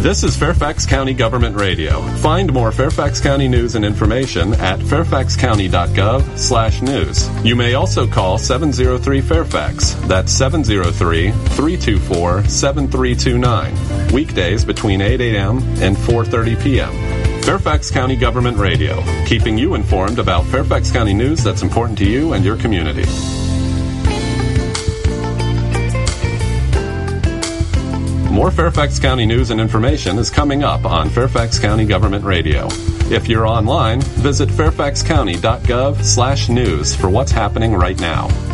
This is Fairfax County Government Radio. Find more Fairfax County news and information at fairfaxcounty.gov/news. You may also call 703-FAIRFAX. That's 703-324-7329. Weekdays between 8 a.m. and 4:30 p.m. Fairfax County Government Radio, keeping you informed about Fairfax County news that's important to you and your community. More Fairfax County news and information is coming up on Fairfax County Government Radio. If you're online, visit fairfaxcounty.gov/news for what's happening right now.